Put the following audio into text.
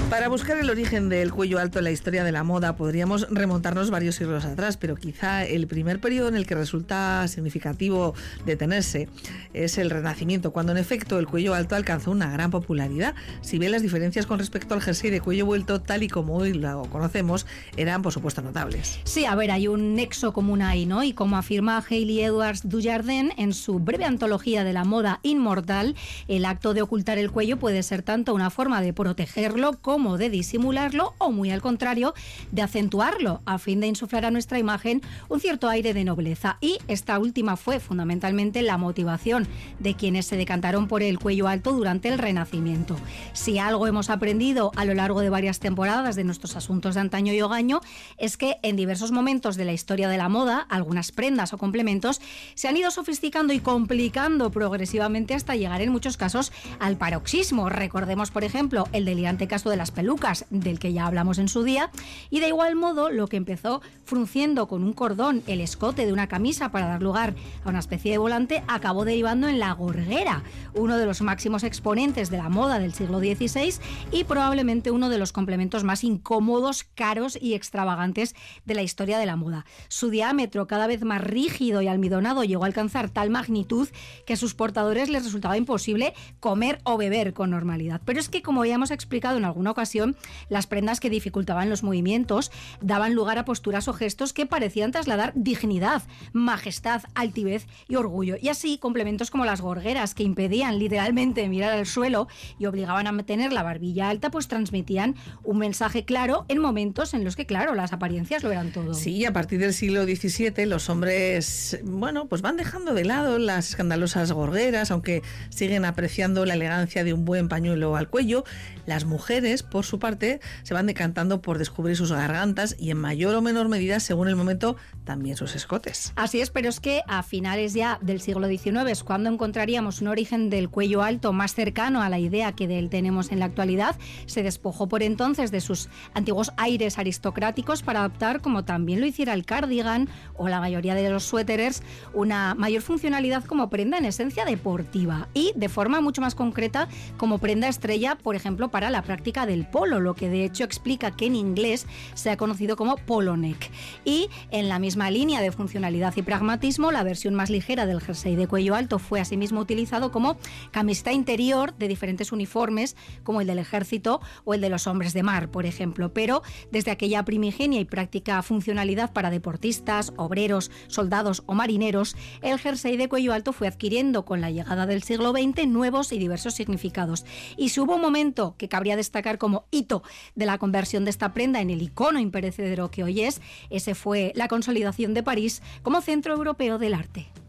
Para buscar el origen del cuello alto en la historia de la moda podríamos remontarnos varios siglos atrás, pero quizá el primer periodo en el que resulta significativo detenerse es el Renacimiento, cuando en efecto el cuello alto alcanzó una gran popularidad. Si bien las diferencias con respecto al jersey de cuello vuelto, tal y como hoy lo conocemos, eran por supuesto notables. Sí, a ver, hay un nexo común ahí, ¿no? Y como afirma Hayley Edwards Dujardin en su breve antología de la moda inmortal, el acto de ocultar el cuello puede ser tanto una forma de protegerlo como de disimularlo, o muy al contrario, de acentuarlo, a fin de insuflar a nuestra imagen un cierto aire de nobleza. Y esta última fue fundamentalmente la motivación de quienes se decantaron por el cuello alto durante el Renacimiento. Si algo hemos aprendido a lo largo de varias temporadas de nuestros asuntos de antaño y hogaño, es que en diversos momentos de la historia de la moda, algunas prendas o complementos se han ido sofisticando y complicando progresivamente hasta llegar en muchos casos al paroxismo. Recordemos, por ejemplo, el delirante caso de las pelucas, del que ya hablamos en su día, y de igual modo lo que empezó frunciendo con un cordón el escote de una camisa para dar lugar a una especie de volante acabó derivando en la gorguera, uno de los máximos exponentes de la moda del siglo XVI y probablemente uno de los complementos más incómodos, caros y extravagantes de la historia de la moda. Su diámetro, cada vez más rígido y almidonado, llegó a alcanzar tal magnitud que a sus portadores les resultaba imposible comer o beber con normalidad. Pero es que, como ya hemos explicado en alguna ocasión, las prendas que dificultaban los movimientos daban lugar a posturas o gestos que parecían trasladar dignidad, majestad, altivez y orgullo. Y así, complementos como las gorgueras, que impedían literalmente mirar al suelo y obligaban a mantener la barbilla alta, pues transmitían un mensaje claro en momentos en los que, claro, las apariencias lo eran todo. Sí, a partir del siglo XVII los hombres, pues van dejando de lado las escandalosas gorgueras, aunque siguen apreciando la elegancia de un buen pañuelo al cuello. Las mujeres, por su parte, se van decantando por descubrir sus gargantas y en mayor o menor medida, según el momento, también sus escotes. Así es, pero es que a finales ya del siglo XIX es cuando encontraríamos un origen del cuello alto más cercano a la idea que de él tenemos en la actualidad. Se despojó por entonces de sus antiguos aires aristocráticos para adoptar, como también lo hiciera el cardigan o la mayoría de los suéteres, una mayor funcionalidad como prenda en esencia deportiva y de forma mucho más concreta como prenda estrella, por ejemplo, para la práctica del polo, lo que de hecho explica que en inglés se ha conocido como polo neck. Y en la misma línea de funcionalidad y pragmatismo, la versión más ligera del jersey de cuello alto fue asimismo utilizado como camiseta interior de diferentes uniformes, como el del ejército o el de los hombres de mar, por ejemplo. Pero desde aquella primigenia y práctica funcionalidad para deportistas, obreros, soldados o marineros, el jersey de cuello alto fue adquiriendo con la llegada del siglo XX nuevos y diversos significados. Y si hubo un momento que cabría destacar como hito de la conversión de esta prenda en el icono imperecedero que hoy es, ese fue la consolidación de París como centro europeo del arte.